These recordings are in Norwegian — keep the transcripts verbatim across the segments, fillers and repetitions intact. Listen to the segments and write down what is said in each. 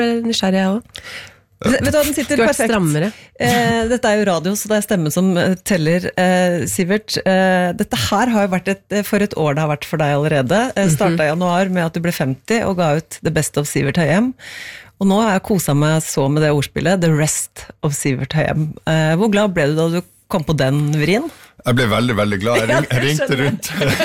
nysgjerrig jeg også. Vet du hva, den sitter perfekt. Eh, dette er jo radio, så det er stemmen som teller. Eh, Sivert, eh, dette her har jo vært et, for et år det har vært for deg allerede. Eh, startet i januar med at du ble femti og ga ut The Best of Sivert Høyem. Og nå har jeg koset meg så med det ordspillet, The Rest of Sivert Høyem. Eh, hvor glad ble du da du kom på den vrien? Jeg ble veldig, veldig glad. Jeg, ring, jeg ringte rundt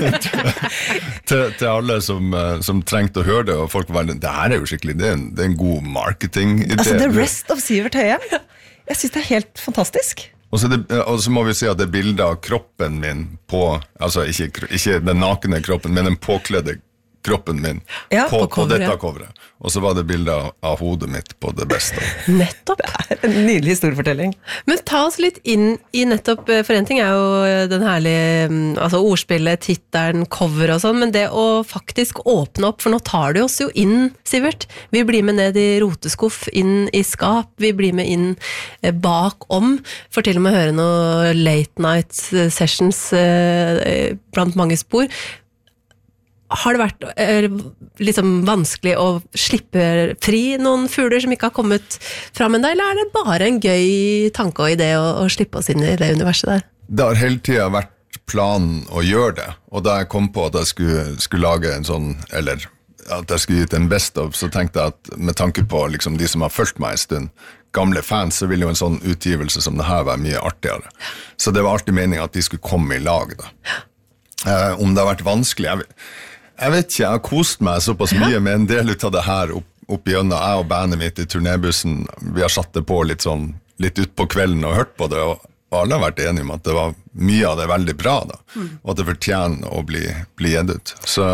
til, til alle som, som trengte å høre det, og folk var det her er jo skikkelig, det er en, det er en god marketing-idé. Altså, The Rest of Sivert Høyem? Jeg synes det er helt fantastisk. Og så, det, og så må vi si at det bildet av kroppen min på, altså ikke, ikke den nakne kroppen, men den påkledde kroppen min ja, på, på, cover, på dette ja. coveret. Og så var det bildet av, av hodet mitt på det beste. Nettopp. Det er en nydelig historiefortelling. Men ta oss litt inn i nettopp, for en ting er jo den herlige, altså ordspillet, tittelen, cover og sånn, men det å faktisk åpne opp, for nå tar du oss jo inn, Sivert. Vi blir med ned i roteskuff, inn i skap, vi blir med inn bakom, for til og med høre noe late night sessions blant mange spor. Har det vært eh, liksom vanskelig å slippe fri noen fugler som ikke har kommet fram enda, eller er det bare en gøy tanke og idé å, å slippe oss inn i det universet der? Det har hele tiden vært planen å gjøre det, og da jeg kom på at jeg skulle, skulle lage en sånn, eller at jeg skulle gitt en best of, så tenkte jeg at med tanke på liksom, de som har fulgt meg en stund, gamle fans, så ville jo en sånn utgivelse som det her være mye artigere. Så det var alltid meningen at de skulle komme i lag da. Eh, om det har vært vanskelig, jeg vet Jeg vet ikke, jeg har kost meg såpass mye med en del ut av det her opp, opp igjennom. Jeg og bandet mitt i turnébussen, vi har satt det på litt sånn, litt ut på kvelden og hørt på det, og alle har vært enige om at det var mye av det veldig bra da, mm. og at det fortjener å bli, bli gitt ut. Så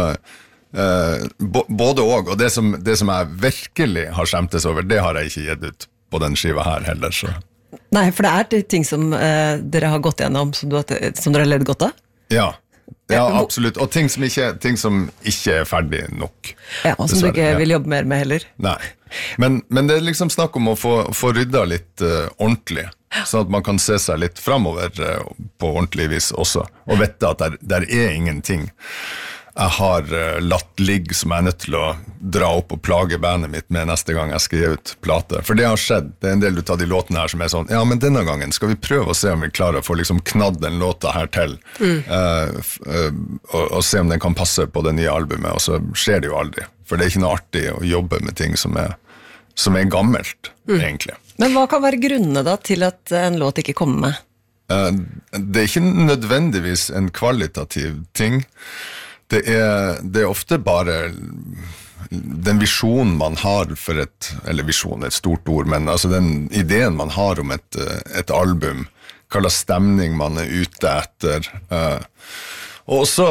eh, både og, og det som, det som jeg virkelig har skjemtes over, det har jeg ikke gitt ut på den skiva her heller. Så. Nei, for det er ting som eh, dere har gått gjennom, som, du har, som dere har ledd godt av? Ja. Ja, absolutt. Og ting som ikke, ting som ikke er ferdig nok. Ja, og som du ikke vil jobbe mer med heller. Nei. Men, men det er liksom snakk om å få, få rydda litt uh, ordentlig, sånn at man kan se seg litt fremover uh, på ordentlig vis også, og vite at der, der er ingenting jeg har uh, latt ligge som jeg er nødt til å dra opp og plage bandet mitt med neste gang jeg skal gi ut plate. For det har skjedd. Det er en del av de låtene her som er sånn, ja, men denne gangen skal vi prøve å se om vi klarer å få liksom knadd den låta her til, mm. uh, f- uh, og, og se om den kan passe på det nye albumet, og så skjer det jo aldri. For det er ikke noe artig å jobbe med ting som er, som er gammelt, mm. egentlig. Men hva kan være grunnene da til at en låt ikke kommer med? Uh, det er ikke nødvendigvis en kvalitativ ting. Det er, det er ofte bare den visjonen man har for et, eller visjon er et stort ord, men altså den ideen man har om et, et album, hva slags stemning man er ute etter, uh, og også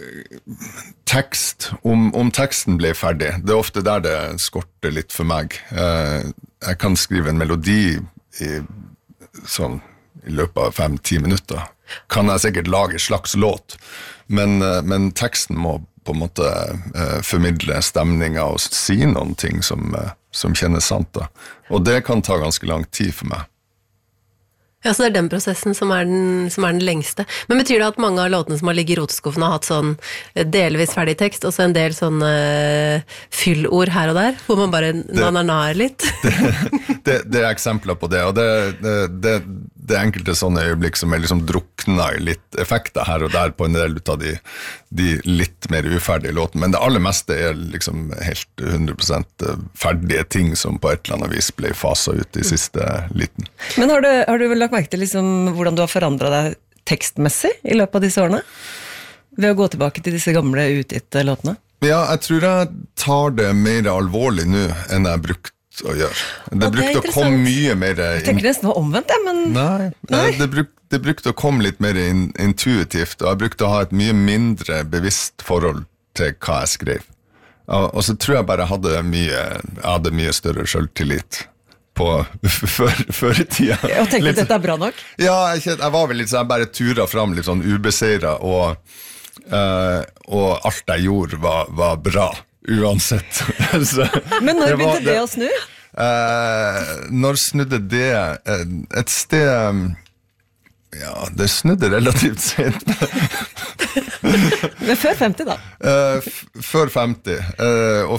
tekst, om, om teksten blir ferdig, det er ofte der det skorter litt for meg. Uh, jeg kan skrive en melodi i, sånn, i løpet av fem-ti minutter, kan jeg sikkert lage et slags låt, men, men teksten må på en måte uh, formidle stemninga og si noen ting som, uh, som kjennes sant da. Og det kan ta ganske lang tid for meg. Ja, så det er den prosessen som er den, som er den lengste. Men betyr det at mange av låtene som har ligget i roteskuffen har hatt sånn delvis ferdig tekst, og så en del sånne uh, fyllord her og der, hvor man bare nananar litt? Det, det, det er eksempler på det, og det, det, det, det er enkelte sånne øyeblikk som er liksom drukna i litt effekter her og der på en del av de, de litt mer uferdige låtene, men det aller meste er liksom helt hundre prosent ferdige ting som på et eller annet vis ble faset ut i siste liten. Men har du, har du vel lagt merke til liksom hvordan du har forandret deg tekstmessig i løpet av disse årene? Ved å gå tilbake til disse gamle utgitte låtene? Ja, jeg tror jeg tar det mer alvorlig nå enn jeg brukte å gjøre. Det brukte å komme mye mer inn... Jeg tenker nesten var omvendt, ja, men... Nei, Nei. Det, bruk, det brukte å komme litt mer in, intuitivt, og jeg brukte å ha et mye mindre bevisst forhold til hva jeg skrev. Og, og så tror jeg bare jeg hadde mye, jeg hadde mye større selvtillit på før i tida. Og tenkte at dette er bra nok? Ja, jeg, jeg var vel litt sånn, jeg bare turet fram litt sånn ubeseiret, og, uh, og alt jeg gjorde var, var bra. Uansett. Så, men når begynte det, det å snu? Uh, når snudde det uh, et sted ja, det snudde relativt sent. Men før femti da? Uh, f- før femti uh, og f-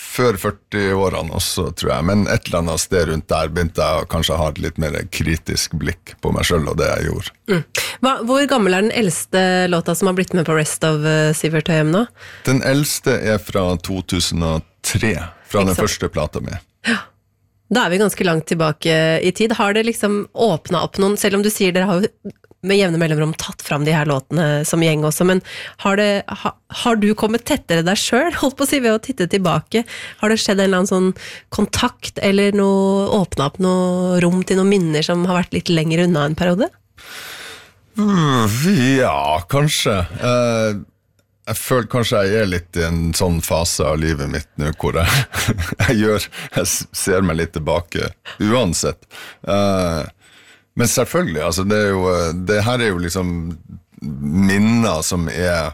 før førti-årene også, tror jeg, men et eller annet sted rundt der begynte jeg å kanskje ha et litt mer kritisk blikk på meg selv og det jeg gjorde. Mm. Hva, hvor gammel er den eldste låta som har blitt med på Rest of uh, Sivert Høyem nå? Den eldste er fra to tusen og tre, fra den første plata mi. Ja. Da er vi ganske langt tilbake i tid. Har det liksom åpnet opp noen, selv om du sier dere har jo med jevne mellomrom tatt fram de her låtene som gjeng også, men har, det, ha, har du kommet tettere deg selv, holdt på å si, ved å titte tilbake? Har det skjedd en eller annen sånn kontakt, eller noe, åpnet opp noe rom til noen minner som har vært litt lenger unna en periode? Ja, kanskje. Uh, jeg føler kanskje jeg er litt i en sånn fase av livet mitt nå, hvor jeg, jeg gjør, jeg ser meg litt tilbake, uansett. Uh, Men selvfølgelig, altså det, er jo, det her er jo liksom minner som er,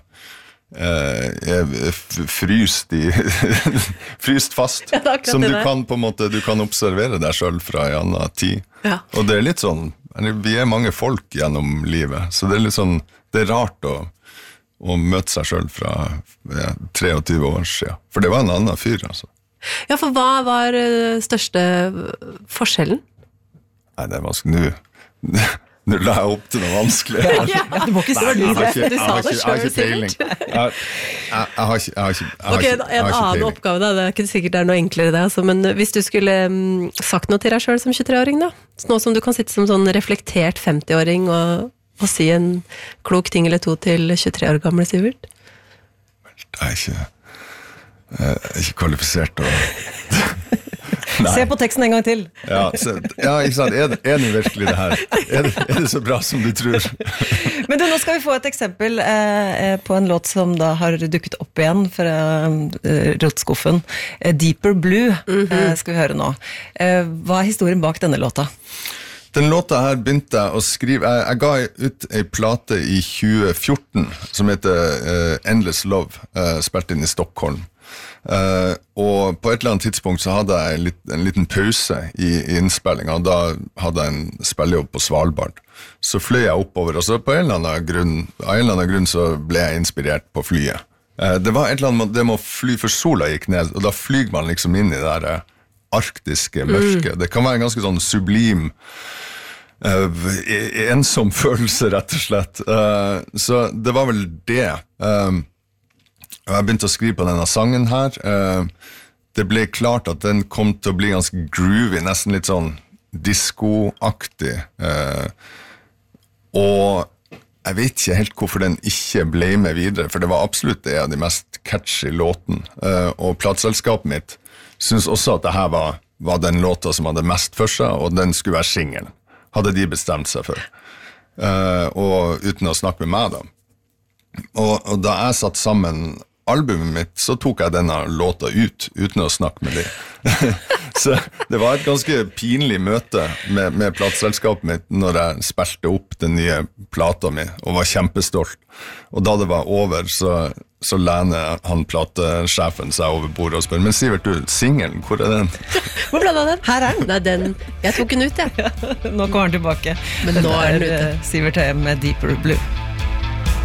er fryst, i, fryst fast, ja, som du kan på en måte, du kan observere deg selv fra en annen tid. Ja. Og det er litt sånn, vi er mange folk gjennom livet, så det er litt sånn, det er rart å, å møte seg selv fra ja, treogtyve år siden, for det var en annen fyr, altså. Ja, for hva var største forskjellen? Nei, det er vanskelig. Nå, nå la jeg opp til noe vanskelig. Ja, ja, du må ikke si det. Du sa det selv, Sivert. Jeg, jeg, jeg har ikke, jeg har ikke, jeg har Ok, ikke, en annen oppgave da, det er ikke sikkert det er noe enklere det, altså, men hvis du skulle um, sagt noe til deg selv som tjuetre-åring da, nå som du kan sitte som sånn reflektert femti-åring og, og si en klok ting eller to til tjuetre år gamle Sivert? Jeg er ikke, jeg er ikke kvalifisert å... Se på teksten en gang til. Ja, så, ja ikke sant, er det, er det virkelig det her? Er det, er det så bra som du tror? Men du, nå skal vi få et eksempel eh, på en låt som da har dukket opp igjen fra eh, rottskuffen. Eh, Deeper Blue mm-hmm. eh, skal vi høre nå. Eh, hva er historien bak denne låta? Den låta her begynte jeg å skrive, jeg, jeg ga ut en plate i tjue fjorten som heter uh, Endless Love, uh, spilt inn i Stockholm. Uh, og på et eller annet tidspunkt så hadde jeg en, litt, en liten pause i, i innspillingen, og da hadde jeg en spillejobb på Svalbard. Så fløy jeg oppover, og så på en eller annen grunn, av en eller annen grunn så ble jeg inspirert på flyet. Uh, det var et eller annet, det må fly, for sola gikk ned, og da flyger man liksom inn i det der uh, arktiske mørket. Mm. Det kan være en ganske sånn sublim, uh, ensom følelse, rett og slett. Uh, så det var vel det. Uh, Jeg begynte å skrive på denne sangen her. Det ble klart at den kom til å bli ganske groovy, nesten litt sånn disco-aktig. Og jeg vet ikke helt hvorfor den ikke ble med videre, for det var absolutt en av de mest catchy låten. Og plateselskapet mitt synes også at det her var, var den låta som hadde mest for seg, og den skulle være singel. Hadde de bestemt seg for. Og uten å snakke med meg da. Og, og da jeg satt sammen albumet mitt, så tok jeg denne låta ut, uten å snakke med dem. Så det var et ganske pinlig møte med, med plateselskapet mitt når jeg spilte opp den nye plata mi, og var kjempestolt. Og da det var over, så, så lener han platesjefen seg over bordet og spør, men Sivert, du, singelen, hvor er den? Hvor ble det av den? Her er den. Det er den. Jeg tok den ut, ja. Nå kommer den tilbake. Men nå er den ute. Sivert Høyem med Deeper Blue.